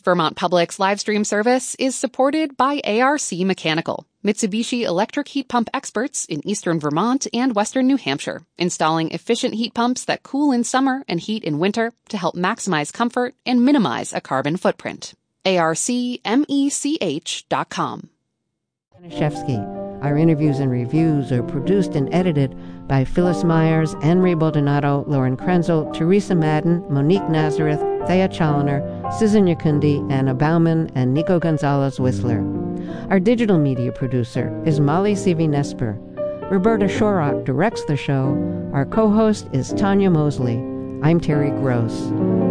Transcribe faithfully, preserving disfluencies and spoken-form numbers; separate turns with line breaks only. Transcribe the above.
Vermont Public's live stream service is supported by A R C Mechanical, Mitsubishi electric heat pump experts in eastern Vermont and western New Hampshire, installing efficient heat pumps that cool in summer and heat in winter to help maximize comfort and minimize a carbon footprint. A R C mech dot com.
Our interviews and reviews are produced and edited by Phyllis Myers, Henry Baldonado, Lauren Krenzel, Teresa Madden, Monique Nazareth, Thea Challoner, Susan Yakundi, Anna Bauman, and Nico Gonzalez Whistler. Our digital media producer is Molly Seavy-Nesper. Roberta Shorrock directs the show. Our co-host is Tanya Mosley. I'm Terry Gross.